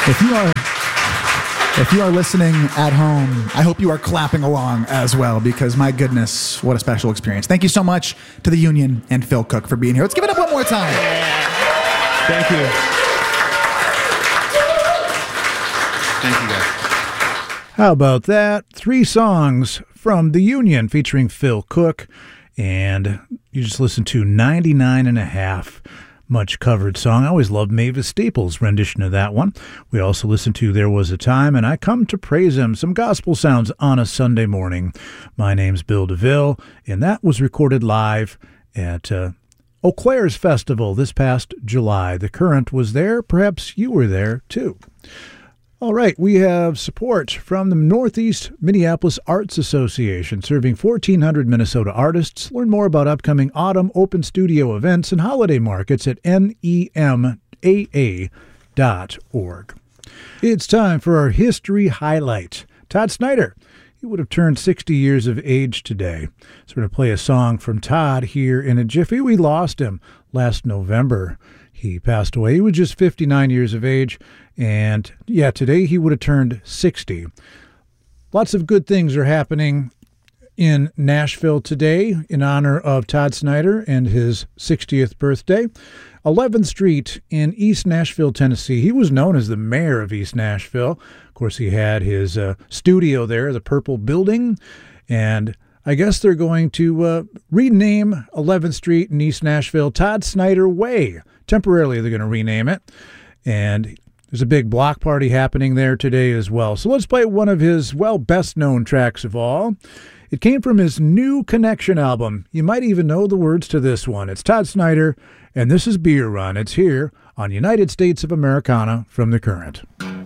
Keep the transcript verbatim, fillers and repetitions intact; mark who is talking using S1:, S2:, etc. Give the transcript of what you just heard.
S1: If you are if you are listening at home, I hope you are clapping along as well, because my goodness, what a special experience. Thank you so much to the Union and Phil Cook for being here. Let's give it up one more time.
S2: Yeah. Thank you.
S3: Thank you, guys.
S4: How about that? Three songs from the Union featuring Phil Cook, and you just listened to ninety-nine and a half. Much covered song. I always loved Mavis Staples' rendition of that one. We also listened to There Was a Time and I Come to Praise Him, some gospel sounds on a Sunday morning. My name's Bill DeVille, and that was recorded live at uh, Eau Claire's Festival this past July. The Current was there. Perhaps you were there too. All right, we have support from the Northeast Minneapolis Arts Association, serving fourteen hundred Minnesota artists. Learn more about upcoming autumn open studio events and holiday markets at N E M A A dot org. It's time for our history highlight. Todd Snyder, he would have turned sixty years of age today. So we're going to play a song from Todd here in a jiffy. We lost him last November. He passed away. He was just fifty-nine years of age. And yeah, today he would have turned sixty. Lots of good things are happening in Nashville today in honor of Todd Snyder and his sixtieth birthday. eleventh Street in East Nashville, Tennessee. He was known as the mayor of East Nashville. Of course, he had his uh, studio there, the Purple Building. And I guess they're going to uh, rename eleventh Street in East Nashville Todd Snyder Way. Temporarily, they're going to rename it. And there's a big block party happening there today as well. So let's play one of his, well, best-known tracks of all. It came from his New Connection album. You might even know the words to this one. It's Todd Snyder, and this is Beer Run. It's here on United States of Americana from The Current.